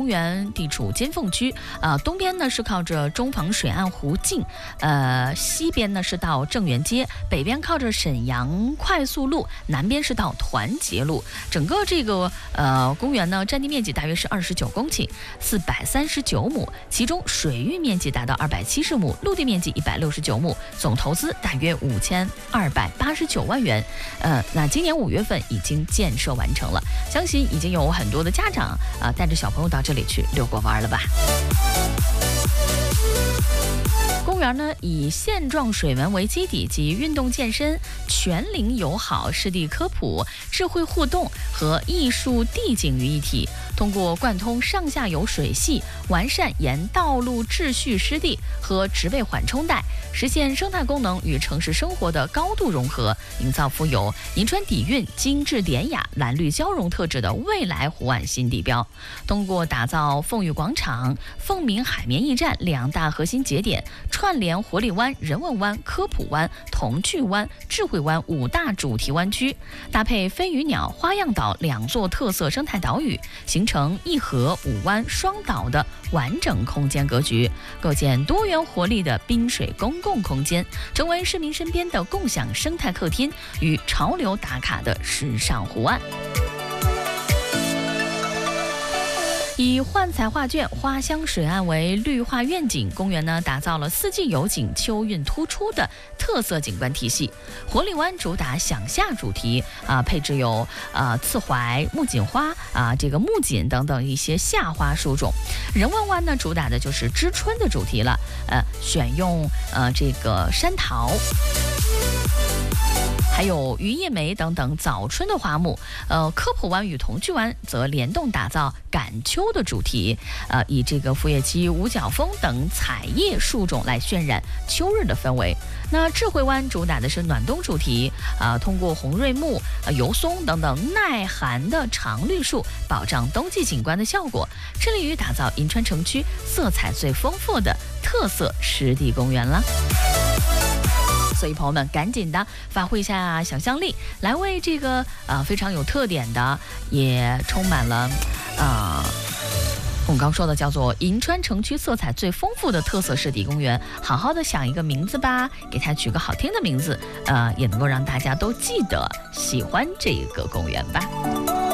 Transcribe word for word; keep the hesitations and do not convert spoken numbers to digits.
园地处金凤区，呃，东边呢是靠着中房水岸湖径，呃，西边呢是到正源街，北边靠着沈阳快速路，南边是到团结路。整个这个呃公园呢，占地面积大约是二十九公顷，四百三十九亩，其中水域面积达到二百七十亩，陆地面积一百六十九亩，总投资大约五千二百八十九万元。呃，那今年五月份已经建设完成了，相信已经有很多的家长啊、呃、带着小朋友到这里去遛过弯了吧。公园呢以现状水文为基底，及运动健身、全龄友好、湿地科普、智慧互动和艺术地景于一体，通过贯通上下游水系，完善沿道路秩序湿地和植被缓冲带，实现生态功能与城市生活的高度融合，营造富有银川底蕴、精致典雅、蓝绿交融特质的未来湖岸新地标。通过打造凤屿广场、凤鸣海绵驿站两大核心节点，串联活力湾、人文湾、科普湾、童趣湾、智慧湾五大主题湾区，搭配飞鱼鸟、花样岛两座特色生态岛屿，形成一河五湾双岛的完整空间格局，构建多元活力的滨水公共空间，成为市民身边的共享生态客厅与潮流打卡的时尚湖岸。以幻彩画卷、花香水岸为绿化愿景，公园呢打造了四季有景、秋韵突出的特色景观体系。活力湾主打想夏主题啊，配置有呃刺槐、木槿花啊，这个木槿等等一些夏花树种。人文湾呢主打的就是知春的主题了，呃，选用呃这个山桃。还有榆叶梅等等早春的花木，呃，科普湾与童趣湾则联动打造赶秋的主题，呃，以这个枫叶姬、五角枫等彩叶树种来渲染秋日的氛围。那智慧湾主打的是暖冬主题，啊、呃，通过红瑞木、呃、油松等等耐寒的常绿树，保障冬季景观的效果，致力于打造银川城区色彩最丰富的特色湿地公园了。所以朋友们赶紧的发挥一下想象力，来为这个呃非常有特点的，也充满了呃我们刚说的叫做银川城区色彩最丰富的特色湿地公园，好好的想一个名字吧，给它取个好听的名字，呃也能够让大家都记得喜欢这个公园吧。